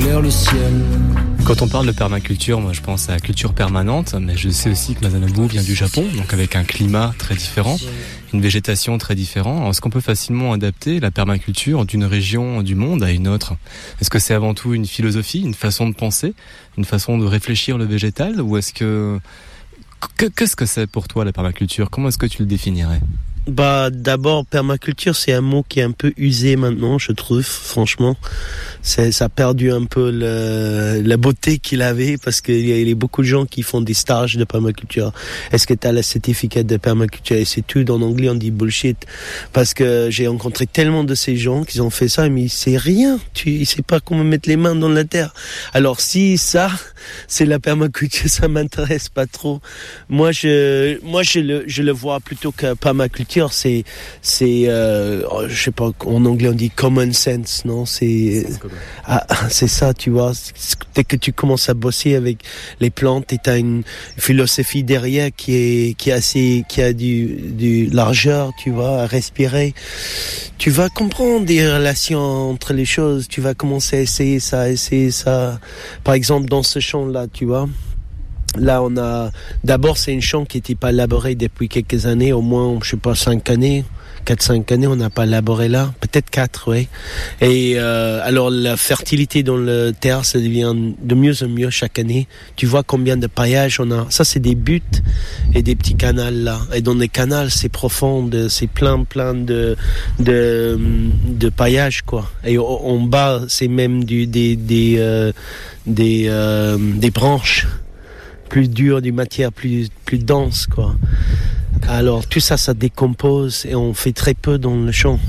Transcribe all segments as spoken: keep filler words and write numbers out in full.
vers le ciel. Quand on parle de permaculture, moi je pense à la culture permanente, mais je sais aussi que Masanobu vient du Japon, donc avec un climat très différent, une végétation très différente. Alors, est-ce qu'on peut facilement adapter la permaculture d'une région du monde à une autre ? Est-ce que c'est avant tout une philosophie, une façon de penser, une façon de réfléchir le végétal, ou est-ce que... Qu'est-ce que c'est pour toi la permaculture ? Comment est-ce que tu le définirais ? Bah, d'abord, permaculture, c'est un mot qui est un peu usé maintenant, je trouve, franchement. C'est, ça a perdu un peu le, la beauté qu'il avait, parce qu'il y a, il y a beaucoup de gens qui font des stages de permaculture. Est-ce que tu as le certificat de permaculture? Et c'est tout, en anglais, on dit bullshit. Parce que j'ai rencontré tellement de ces gens qui ont fait ça, mais c'est rien. Tu, ils savent pas comment mettre les mains dans la terre. Alors, si ça, c'est la permaculture, ça m'intéresse pas trop. Moi, je, moi, je le, je le vois plutôt que permaculture. C'est, c'est, euh, je sais pas, en anglais on dit common sense, non? C'est, ah, c'est ça, tu vois. Dès que tu commences à bosser avec les plantes et t'as une philosophie derrière qui est, qui est assez, qui a du, du largeur, tu vois, à respirer, tu vas comprendre des relations entre les choses. Tu vas commencer à essayer ça, essayer ça. Par exemple, dans ce champ-là, tu vois. Là, on a, d'abord, c'est une champ qui n'était pas labourée depuis quelques années, au moins, je sais pas, cinq années, quatre, cinq années, on n'a pas labouré là, peut-être quatre, oui. Et, euh, alors, la fertilité dans le terre, ça devient de mieux en mieux chaque année. Tu vois combien de paillages on a. Ça, c'est des buttes et des petits canals là. Et dans les canals, c'est profond, c'est plein, plein de, de, de paillages, quoi. Et en bas, c'est même du, des, des, euh, des, euh, des branches. Plus dur, du matière plus plus dense, quoi. Alors tout ça, ça décompose et on fait très peu dans le champ.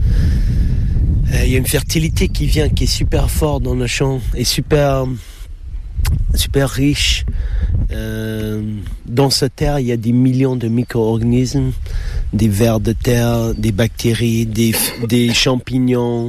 Il y a une fertilité qui vient, qui est super forte dans le champ et super super riche. Euh, dans cette terre, il y a des millions de micro-organismes, des vers de terre, des bactéries, des des champignons.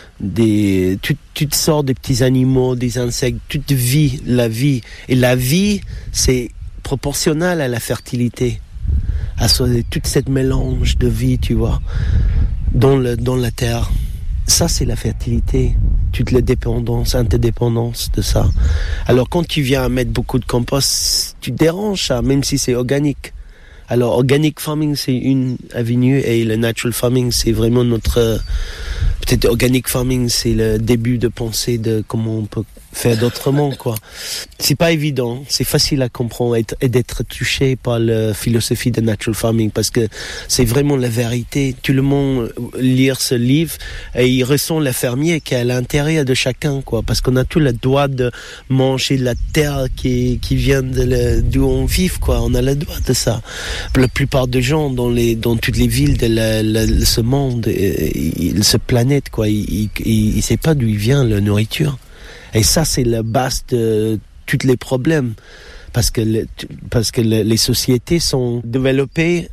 Des toutes, toutes sortes de petits animaux, des insectes, toute vie, la vie. Et la vie, c'est proportionnel à la fertilité, à ce, toute cette mélange de vie, tu vois, dans le dans la terre. Ça, c'est la fertilité, toute la dépendance, interdépendance de ça. Alors, quand tu viens à mettre beaucoup de compost, tu déranges ça, même si c'est organique. Alors, organic farming, c'est une avenue et le natural farming, c'est vraiment notre... Peut-être organic farming, c'est le début de pensée de comment on peut faire d'autrement, quoi. C'est pas évident, c'est facile à comprendre et, et d'être touché par la philosophie de natural farming parce que c'est vraiment la vérité. Tout le monde lire ce livre et il ressent le fermier qui est à l'intérieur de chacun, quoi. Parce qu'on a tout le droit de manger la terre qui, qui vient de le, d'où on vit, quoi. On a le droit de ça. La plupart des gens dans les, dans toutes les villes de la, la, de ce monde, il, ce planète, quoi, il, il, il sait pas d'où il vient la nourriture. Et ça, c'est la base de tous les problèmes. Parce que, le, parce que le, les sociétés sont développées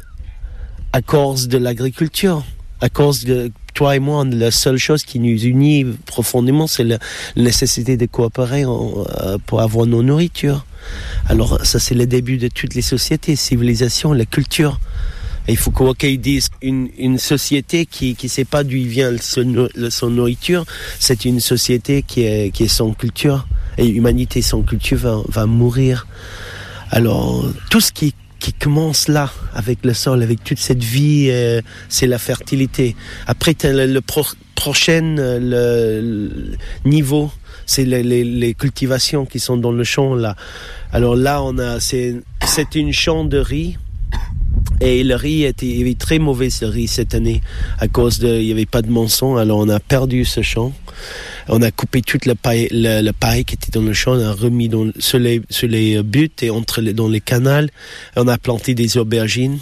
à cause de l'agriculture. À cause de toi et moi, la seule chose qui nous unit profondément, c'est la nécessité de coopérer en, euh, pour avoir nos nourritures. Alors, ça, c'est le début de toutes les sociétés, civilisations, la culture. Et il faut qu'ils disent une, une société qui qui sait pas d'où il vient son, son nourriture, c'est une société qui est qui est sans culture. Et l'humanité sans culture va, va mourir. Alors tout ce qui qui commence là avec le sol, avec toute cette vie, euh, c'est la fertilité. Après le, le pro, prochain le, le niveau, c'est les, les les cultivations qui sont dans le champ là. Alors là on a c'est c'est une champ de riz. Et le riz était, il y avait très mauvais ce riz cette année à cause de, il y avait pas de mousson, alors on a perdu ce champ. On a coupé toute la paille, la, la paille qui était dans le champ, on a remis dans, sur les, sur les buttes et entre les, dans les canals. On a planté des aubergines.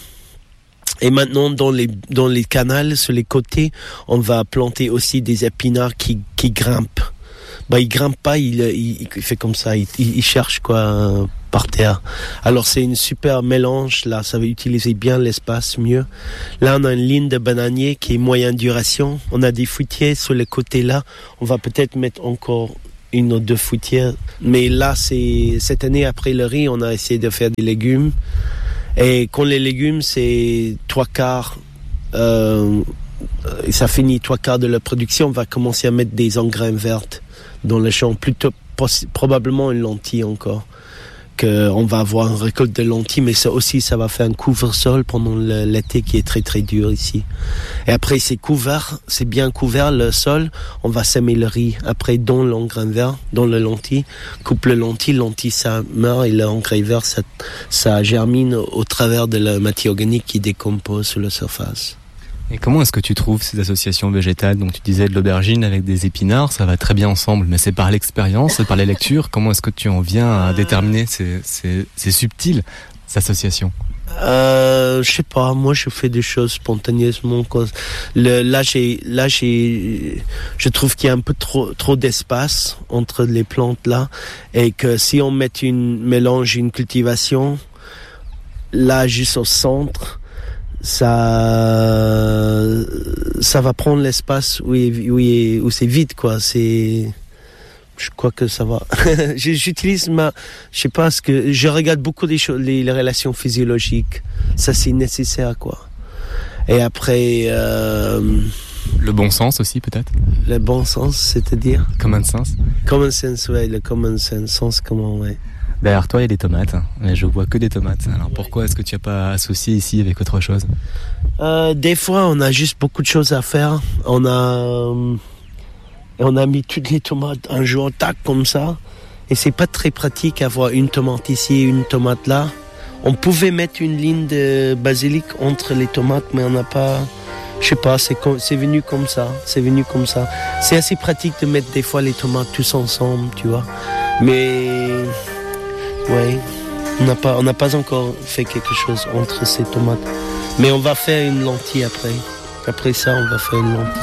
Et maintenant, dans les, dans les canals, sur les côtés, on va planter aussi des épinards qui, qui grimpent. Bah, il grimpe pas, il, il, il fait comme ça, il, il cherche quoi par terre. Alors c'est une super mélange là, ça va utiliser bien l'espace mieux. Là on a une ligne de bananier qui est moyenne duration. On a des fruitiers sur les côtés là. On va peut-être mettre encore une ou deux fruitières. Mais là c'est cette année après le riz, on a essayé de faire des légumes. Et quand les légumes c'est trois quarts. Euh, ça finit trois quarts de la production, on va commencer à mettre des engrais verts dans le champ, plutôt poss- probablement une lentille encore. On va avoir une récolte de lentilles, mais ça aussi, ça va faire un couvre-sol pendant le, l'été qui est très très dur ici. Et après, c'est couvert, c'est bien couvert le sol, on va semer le riz. Après, dans l'engrais vert, dans le lentilles, coupe le lentilles, lentilles ça meurt et l'engrais vert, ça, ça germine au travers de la matière organique qui décompose sur la surface. Et comment est-ce que tu trouves ces associations végétales? Donc tu disais de l'aubergine avec des épinards, ça va très bien ensemble, mais c'est par l'expérience, c'est par les lectures. Comment est-ce que tu en viens à déterminer ces, ces, ces subtiles associations? Euh, je sais pas, moi je fais des choses spontanément. Le, là, j'ai, là j'ai, je trouve qu'il y a un peu trop, trop d'espace entre les plantes là, et que si on met une mélange, une cultivation, là juste au centre, ça ça va prendre l'espace où, il, où, il, où c'est vide quoi. C'est, je crois que ça va. J'utilise ma, je sais pas ce que, je regarde beaucoup les choses, les, les relations physiologiques. Ça c'est nécessaire quoi. Et après euh, le bon sens aussi peut-être. Le bon sens, c'est-à-dire common sense. Common sense, ouais, le common sense, sens comment, ouais. Derrière toi, il y a des tomates, mais je vois que des tomates. Alors pourquoi est-ce que tu n'as pas associé ici avec autre chose? euh, Des fois, on a juste beaucoup de choses à faire. On a, euh, on a mis toutes les tomates un jour, tac, comme ça. Et c'est pas très pratique avoir une tomate ici et une tomate là. On pouvait mettre une ligne de basilic entre les tomates, mais on n'a pas... Je sais pas, c'est, com- c'est venu comme ça. C'est venu comme ça. C'est assez pratique de mettre des fois les tomates tous ensemble, tu vois. Mais... ouais, on n'a pas, on n'a pas encore fait quelque chose entre ces tomates. Mais on va faire une lentille après. Après ça, on va faire une lentille.